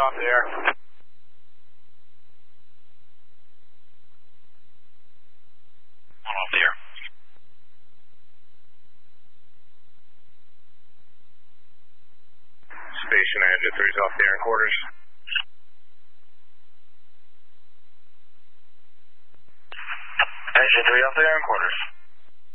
off the air. One off the air. Station Engine 3 is off the air in quarters. Engine 3 off the air in quarters.